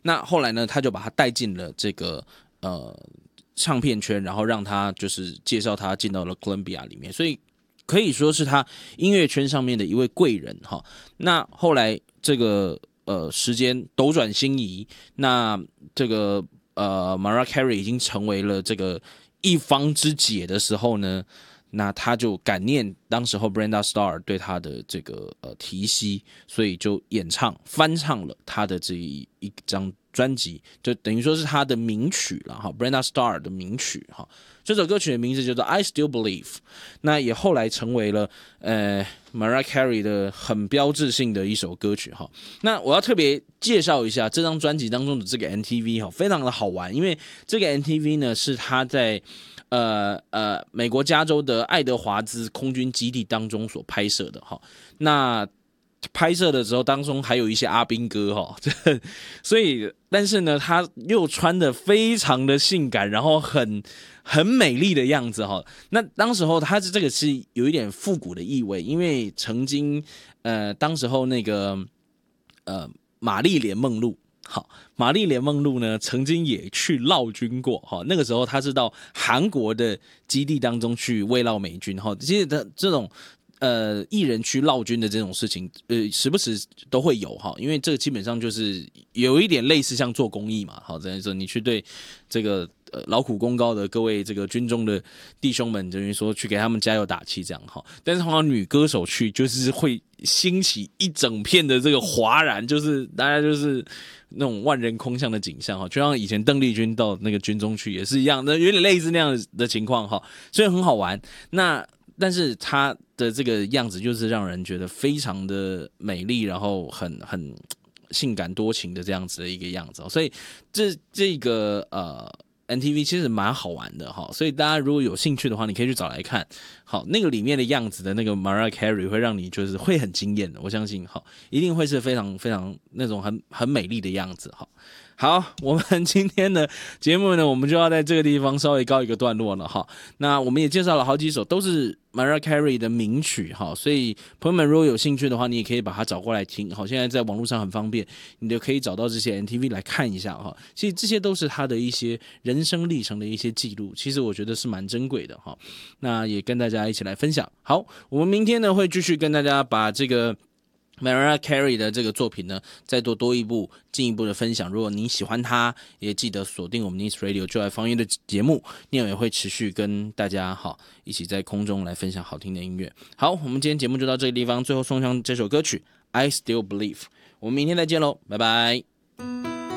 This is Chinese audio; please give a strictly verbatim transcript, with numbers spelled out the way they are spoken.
那后来呢，他就把他带进了这个呃唱片圈，然后让他就是介绍他进到了哥伦比亚里面，所以可以说是他音乐圈上面的一位贵人哈。那后来这个呃时间斗转星移，那这个呃 Mariah Carey 已经成为了这个一方之姐的时候呢，那他就感念当时候 Brenda Starr 对他的这个呃提携，所以就演唱翻唱了他的这一一张专辑，就等于说是他的名曲了哈 ，Brenda Starr 的名曲哈。这首歌曲的名字叫做 I Still Believe， 那也后来成为了呃 Mariah Carey 的很标志性的一首歌曲哈。那我要特别介绍一下这张专辑当中的这个 M T V 哈，非常的好玩，因为这个 M T V 呢是他在呃呃美国加州的爱德华兹空军基地当中所拍摄的哈。那拍摄的时候当中还有一些阿兵哥哈，所以但是呢，他又穿的非常的性感，然后很很美丽的样子哈。那当时候他这个是有一点复古的意味，因为曾经呃当时候那个呃玛丽莲梦露。好，玛丽莲梦露呢，曾经也去劳军过哈。那个时候，他是到韩国的基地当中去慰劳美军哈。其实他这种呃艺人去劳军的这种事情，呃，时不时都会有哈。因为这个基本上就是有一点类似像做公益嘛。好，这样说你去对这个呃劳苦功高的各位这个军中的弟兄们，等于说去给他们加油打气这样哈。但是通常女歌手去，就是会兴起一整片的这个哗然，就是大家就是那种万人空巷的景象哈，就像以前邓丽君到那个军中去也是一样的，有点类似那样的情况哈，所以很好玩。那但是她的这个样子就是让人觉得非常的美丽，然后很很性感多情的这样子的一个样子，所以这这个呃。M T V 其实蛮好玩的哈，所以大家如果有兴趣的话，你可以去找来看。好，那个里面的样子的那个 Mariah Carey 会让你就是会很惊艳的，我相信哈，一定会是非常非常那种很很美丽的样子哈。好，我们今天的节目呢，我们就要在这个地方稍微告一个段落了哈。那我们也介绍了好几首都是 Mariah Carey 的名曲哈，所以朋友们如果有兴趣的话，你也可以把它找过来听。好，现在在网络上很方便，你就可以找到这些 M T V 来看一下哈。其实这些都是他的一些人生历程的一些记录，其实我觉得是蛮珍贵的哈。那也跟大家一起来分享。好，我们明天呢会继续跟大家把这个Mariah Carey 的这个作品呢，再多多一步、进一步的分享。如果您喜欢他，也记得锁定我们 News Radio 就爱方言的节目，念也会持续跟大家好一起在空中来分享好听的音乐。好，我们今天节目就到这个地方，最后送上这首歌曲《I Still Believe》。我们明天再见喽，拜拜。